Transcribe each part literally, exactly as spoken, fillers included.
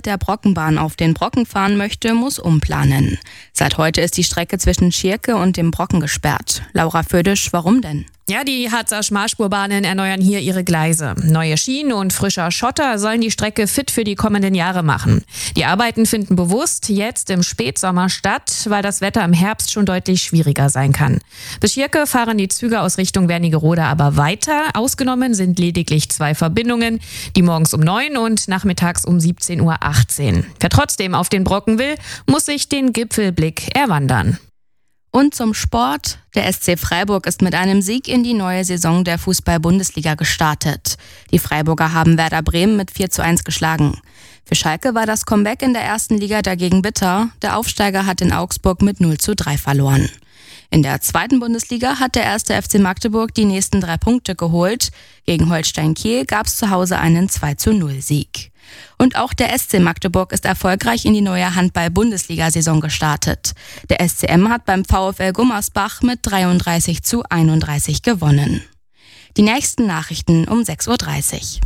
der Brockenbahn auf den Brocken fahren möchte, muss umplanen. Seit heute ist die Strecke zwischen Schierke und dem Brocken gesperrt. Laura Födisch, warum denn? Ja, die Harzer Schmalspurbahnen erneuern hier ihre Gleise. Neue Schienen und frischer Schotter sollen die Strecke fit für die kommenden Jahre machen. Die Arbeiten finden bewusst jetzt im Spätsommer statt, weil das Wetter im Herbst schon deutlich schwieriger sein kann. Bis Schierke fahren die Züge aus Richtung Wernigerode aber weiter. Ausgenommen sind lediglich zwei Verbindungen, die morgens um neun und nachmittags um siebzehn Uhr achtzehn. Wer trotzdem auf den Brocken will, muss sich den Gipfelblick erwandern. Und zum Sport. Der S C Freiburg ist mit einem Sieg in die neue Saison der Fußball-Bundesliga gestartet. Die Freiburger haben Werder Bremen mit vier zu eins geschlagen. Für Schalke war das Comeback in der ersten Liga dagegen bitter. Der Aufsteiger hat in Augsburg mit null zu drei verloren. In der zweiten Bundesliga hat der erste F C Magdeburg die nächsten drei Punkte geholt. Gegen Holstein Kiel gab es zu Hause einen zwei zu null Sieg. Und auch der S C Magdeburg ist erfolgreich in die neue Handball-Bundesliga-Saison gestartet. Der S C M hat beim VfL Gummersbach mit dreiunddreißig zu einunddreißig gewonnen. Die nächsten Nachrichten um sechs Uhr dreißig.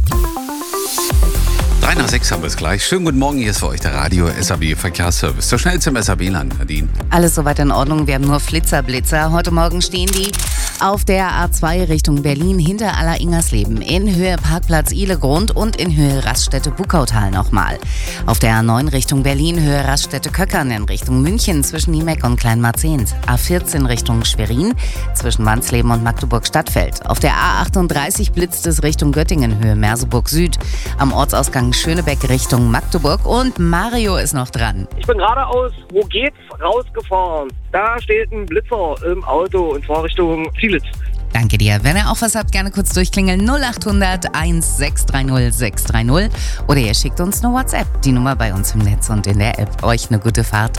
drei nach sechs haben wir es gleich. Schönen guten Morgen, hier ist für euch der Radio S A B Verkehrsservice. So schnell zum S A B-Land, Nadine. Alles soweit in Ordnung, wir haben nur Flitzerblitzer. Heute Morgen stehen die auf der A zwei Richtung Berlin hinter Aller-Ingersleben, in Höhe Parkplatz Ihlegrund und in Höhe Raststätte Buckautal nochmal. Auf der A neun Richtung Berlin, Höhe Raststätte Köckern in Richtung München zwischen Niemeck und Kleinmarzehns. A vierzehn Richtung Schwerin zwischen Wansleben und Magdeburg-Stadtfeld. Auf der A achtunddreißig blitzt es Richtung Göttingen, Höhe Merseburg Süd. Am Ortsausgang Schönebeck Richtung Magdeburg und Mario ist noch dran. Ich bin geradeaus, wo geht's, rausgefahren. Da steht ein Blitzer im Auto und zwar Richtung Zielitz. Danke dir. Wenn ihr auch was habt, gerne kurz durchklingeln. null acht hundert eins sechs drei null sechs drei null oder ihr schickt uns eine WhatsApp. Die Nummer bei uns im Netz und in der App. Euch eine gute Fahrt.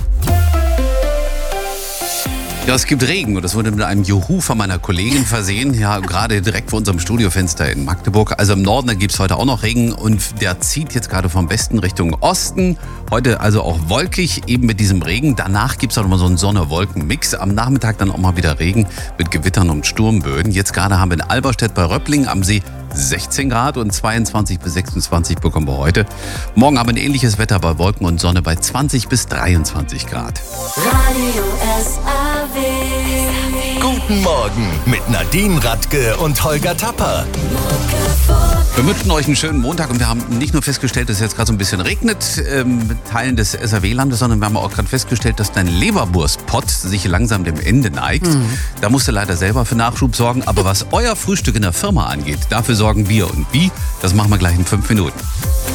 Ja, es gibt Regen und das wurde mit einem Juhu von meiner Kollegin versehen. Ja, gerade direkt vor unserem Studiofenster in Magdeburg. Also im Norden, da gibt es heute auch noch Regen und der zieht jetzt gerade vom Westen Richtung Osten. Heute also auch wolkig, eben mit diesem Regen. Danach gibt es auch noch mal so einen Sonne-Wolken-Mix. Am Nachmittag dann auch mal wieder Regen mit Gewittern und Sturmböen. Jetzt gerade haben wir in Alberstedt bei Röppling am See sechzehn Grad und zweiundzwanzig bis sechsundzwanzig bekommen wir heute. Morgen haben wir ein ähnliches Wetter bei Wolken und Sonne bei zwanzig bis dreiundzwanzig Grad. Radio S A B. Guten Morgen mit Nadine Radke und Holger Tapper. Wir wünschen euch einen schönen Montag und wir haben nicht nur festgestellt, dass es jetzt gerade so ein bisschen regnet ähm, mit Teilen des S A W-Landes, sondern wir haben auch gerade festgestellt, dass dein Leberwurstpott sich langsam dem Ende neigt. Mhm. Da musst du leider selber für Nachschub sorgen, aber was euer Frühstück in der Firma angeht, dafür sorgen wir. Und wie? Das machen wir gleich in fünf Minuten.